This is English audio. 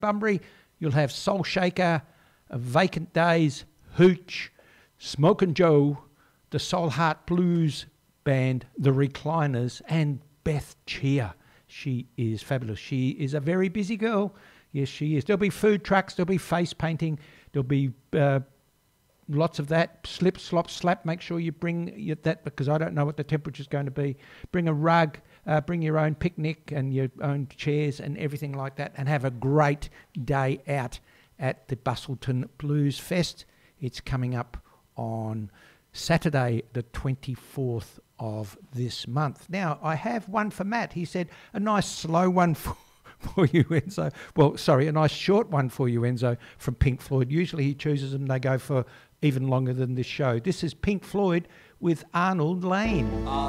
Bunbury, you'll have Soul Shaker, Vacant Days, Hooch, Smokin' Joe, the Soul Heart Blues Band, the Recliners, and Beth Cheer. She is fabulous. She is a very busy girl. Yes, she is. There'll be food trucks. There'll be face painting. There'll be lots of that. Slip, slop, slap. Make sure you bring that, because I don't know what the temperature's going to be. Bring a rug. Bring your own picnic and your own chairs and everything like that, and have a great day out at the Bustleton Blues Fest. It's coming up on Saturday, the 24th of this month. Now, I have one for Matt. He said, a nice slow one for you, Enzo. Well, sorry, a nice short one for you, Enzo, from Pink Floyd. Usually he chooses them, they go for even longer than this show. This is Pink Floyd with Arnold Lane.